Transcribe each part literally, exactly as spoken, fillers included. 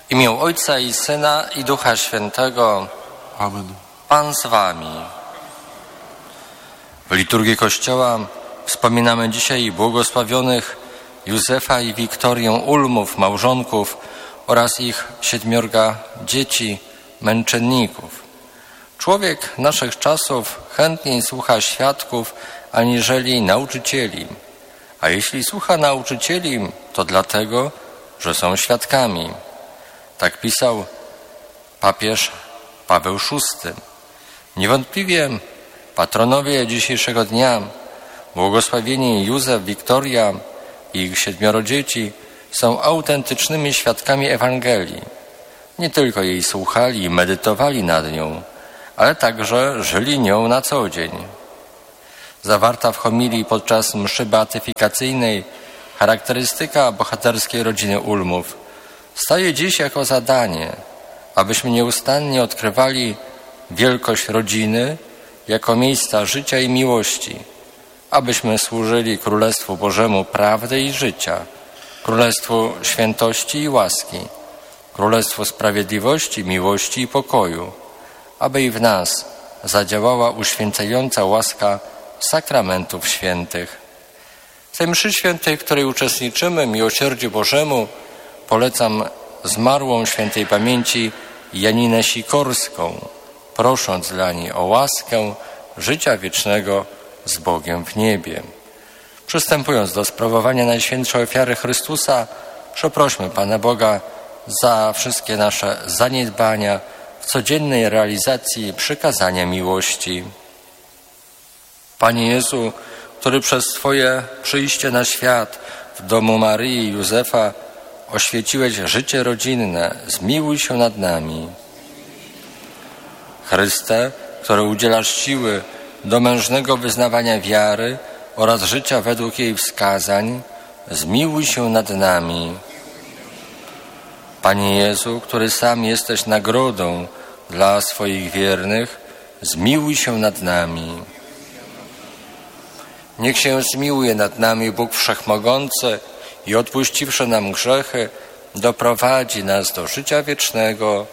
W imię Ojca i Syna i Ducha Świętego. Amen. Pan z wami. W liturgii Kościoła wspominamy dzisiaj błogosławionych Józefa i Wiktorię Ulmów, małżonków oraz ich siedmiorga dzieci, męczenników. Człowiek naszych czasów chętniej słucha świadków aniżeli nauczycieli. A jeśli słucha nauczycieli, to dlatego, że są świadkami. Tak pisał papież Paweł szósty. Niewątpliwie patronowie dzisiejszego dnia, błogosławieni Józef, Wiktoria i ich siedmioro dzieci, są autentycznymi świadkami Ewangelii. Nie tylko jej słuchali i medytowali nad nią, ale także żyli nią na co dzień. Zawarta w homilii podczas mszy beatyfikacyjnej charakterystyka bohaterskiej rodziny Ulmów staje dziś jako zadanie, abyśmy nieustannie odkrywali wielkość rodziny jako miejsca życia i miłości, abyśmy służyli Królestwu Bożemu prawdy i życia, Królestwu świętości i łaski, Królestwu sprawiedliwości, miłości i pokoju, aby i w nas zadziałała uświęcająca łaska sakramentów świętych. W tej mszy świętej, w której uczestniczymy, miłosierdziu Bożemu, polecam zmarłą świętej pamięci Janinę Sikorską, prosząc dla niej o łaskę życia wiecznego z Bogiem w niebie. Przystępując do sprawowania Najświętszej Ofiary Chrystusa, przeprośmy Pana Boga za wszystkie nasze zaniedbania w codziennej realizacji przykazania miłości. Panie Jezu, który przez Twoje przyjście na świat w domu Maryi i Józefa oświeciłeś życie rodzinne, zmiłuj się nad nami. Chryste, który udzielasz siły do mężnego wyznawania wiary oraz życia według jej wskazań, zmiłuj się nad nami. Panie Jezu, który sam jesteś nagrodą dla swoich wiernych, zmiłuj się nad nami. Niech się zmiłuje nad nami Bóg Wszechmogący i odpuściwszy nam grzechy, doprowadzi nas do życia wiecznego.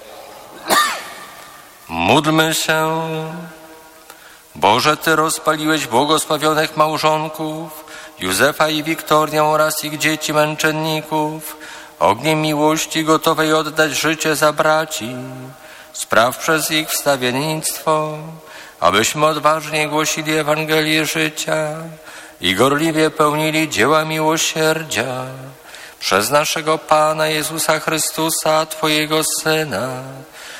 Módlmy się. Boże, Ty rozpaliłeś błogosławionych małżonków, Józefa i Wiktorię oraz ich dzieci męczenników, ogniem miłości gotowej oddać życie za braci. Spraw przez ich wstawiennictwo, abyśmy odważnie głosili Ewangelię życia i gorliwie pełnili dzieła miłosierdzia przez naszego Pana Jezusa Chrystusa, Twojego Syna,